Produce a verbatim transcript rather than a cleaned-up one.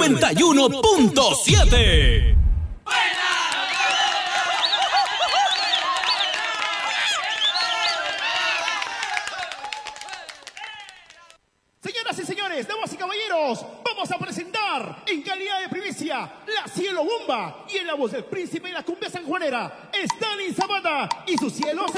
noventa y uno punto siete. Señoras y señores, damas y caballeros, vamos a presentar en calidad de primicia la Cielo Bomba y en la voz del príncipe de la cumbia sanjuanera, Stanley Zapata y su cielo.